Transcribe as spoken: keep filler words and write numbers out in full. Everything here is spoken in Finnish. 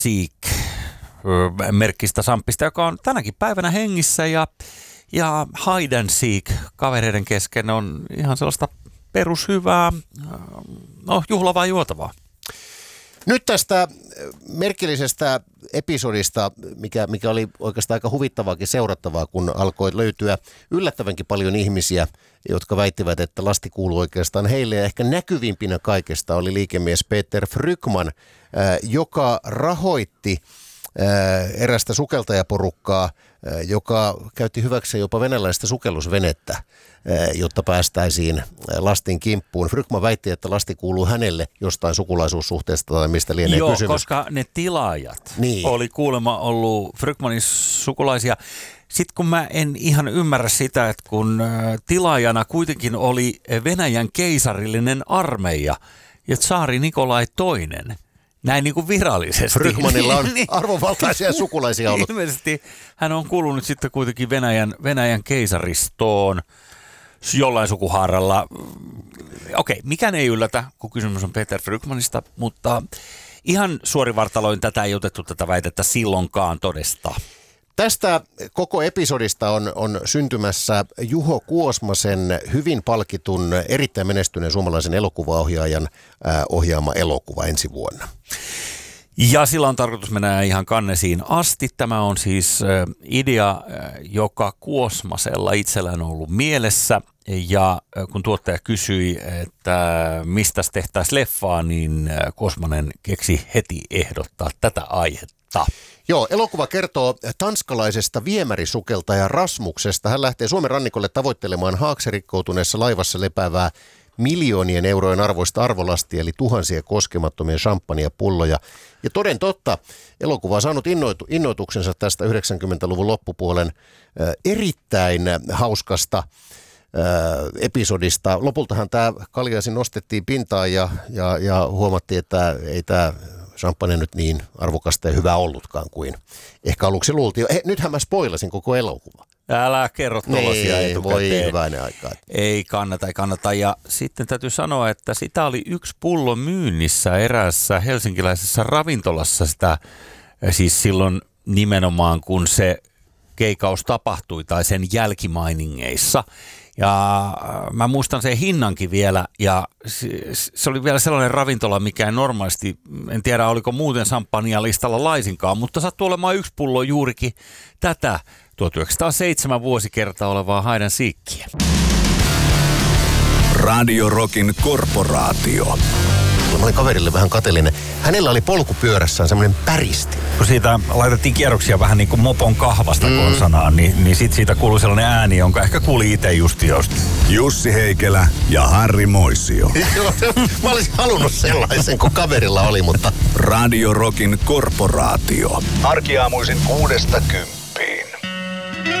Seek merkkistä samppista, joka on tänäkin päivänä hengissä ja, ja Hide and Seek kavereiden kesken on ihan sellaista perushyvää, no juhlavaa juotavaa. Nyt tästä merkillisestä episodista, mikä, mikä oli oikeastaan aika huvittavaakin seurattavaa, kun alkoi löytyä yllättävänkin paljon ihmisiä, jotka väittivät, että lasti kuuluu oikeastaan heille. Ja ehkä näkyvimpinä kaikesta oli liikemies Peter Frykman, joka rahoitti erästä sukeltajaporukkaa, joka käytti hyväksi jopa venäläistä sukellusvenettä, jotta päästäisiin lastin kimppuun. Frykman väitti, että lasti kuuluu hänelle jostain sukulaisuussuhteesta tai mistä lienee Joo, kysymys. Koska ne tilaajat niin. oli kuulemma ollut Frykmanin sukulaisia. Sitten kun mä en ihan ymmärrä sitä, että kun tilaajana kuitenkin oli Venäjän keisarillinen armeija ja tsaari Nikolai toinen. Näin niin kuin virallisesti. Frykmanilla on arvovaltaisia sukulaisia ollut. Ilmeisesti hän on kuulunut sitten kuitenkin Venäjän, Venäjän keisaristoon jollain sukuhaaralla. Okei, mikään ei yllätä, kun kysymys on Peter Frykmanista, mutta ihan suorivartaloin tätä ei otettu tätä väitettä silloinkaan todesta. Tästä koko episodista on, on syntymässä Juho Kuosmasen hyvin palkitun, erittäin menestyneen suomalaisen elokuvaohjaajan äh, ohjaama elokuva ensi vuonna. Ja sillä on tarkoitus mennä ihan kannesiin asti. Tämä on siis äh, idea, äh, joka Kuosmasella itsellään on ollut mielessä. Ja äh, kun tuottaja kysyi, että mistä tehtäisiin leffaa, niin äh, Kuosmanen keksi heti ehdottaa tätä aihetta. Joo, elokuva kertoo tanskalaisesta viemärisukeltaja Rasmuksesta. Hän lähtee Suomen rannikolle tavoittelemaan haaksirikkoutuneessa laivassa lepäävää miljoonien eurojen arvoista arvolastia, eli tuhansia koskemattomia champagnepulloja. Ja toden totta, elokuva on saanut innoitu, innoituksensa tästä yhdeksänkymmentäluvun loppupuolen äh, erittäin hauskasta äh, episodista. Lopultahan tämä kaljasi nostettiin pintaan ja, ja, ja huomattiin, että ei tämä champagne nyt niin arvokasta ja hyvää ollutkaan kuin ehkä aluksi luultiin. He, nythän mä spoilasin koko elokuva. Älä kerro tuollaisia ei, etukäteen. Voi hyvänen aikaa. Ei kannata, ei kannata. Ja sitten täytyy sanoa, että sitä oli yksi pullo myynnissä eräässä helsinkiläisessä ravintolassa sitä, siis silloin nimenomaan kun se keikaus tapahtui tai sen jälkimainingeissa. Ja mä muistan sen hinnankin vielä, ja se oli vielä sellainen ravintola, mikä ei normaalisti, en tiedä oliko muuten champagnea listalla laisinkaan, mutta sattui olemaan yksi pullo juurikin tätä tuhatyhdeksänsataaseitsemän vuosikertaa olevaa Hide and Seekia. Radio Rockin korporaatio. Mä olin kaverille vähän kateellinen. Hänellä oli polkupyörässään semmoinen päristi. Kun siitä laitettiin kierroksia vähän niin kuin mopon kahvasta mm. konsanaan, niin, niin sit siitä kuului sellainen ääni, jonka ehkä kuuli itse just josta. Jussi Heikelä ja Harri Moisio. Mä olisin halunnut sellaisen, kun kaverilla oli, mutta... Radio Rockin korporaatio. Arkiaamuisin kuudesta kymppiin.